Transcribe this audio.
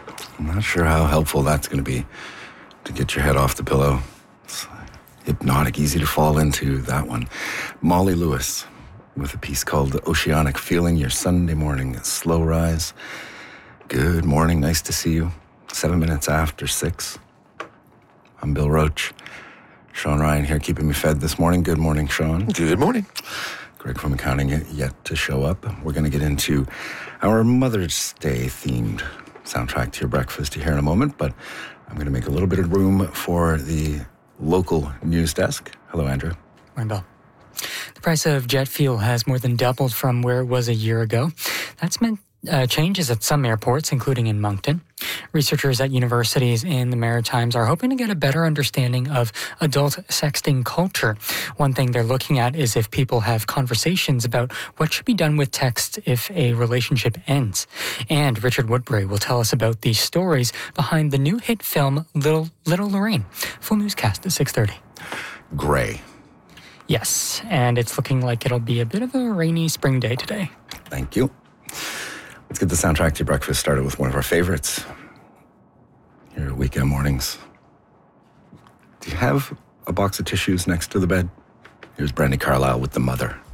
I'm not sure how helpful that's going to be to get your head off the pillow. It's hypnotic, easy to fall into, that one. Molly Lewis with a piece called Oceanic Feeling, your Sunday morning slow rise. Good morning, nice to see you. 7 minutes after 6. I'm Bill Roach. Sean Ryan here keeping me fed this morning. Good morning, Sean. Good morning. Greg from accounting yet to show up. We're going to get into our Mother's Day themed soundtrack to your breakfast here in a moment, but I'm going to make a little bit of room for the local news desk. Hello, Andrew. Morning, Bill. The price of jet fuel has more than doubled from where it was a year ago. That's meant changes at some airports, including in Moncton. Researchers at universities in the Maritimes are hoping to get a better understanding of adult sexting culture. One thing they're looking at is if people have conversations about what should be done with text if a relationship ends. And Richard Woodbury will tell us about the stories behind the new hit film Little Lorraine. Full newscast at 6:30. Gray. Yes, and it's looking like it'll be a bit of a rainy spring day today. Thank you. Let's get the soundtrack to your breakfast started with one of our favorites. Your weekend mornings. Do you have a box of tissues next to the bed? Here's Brandi Carlile with The Mother.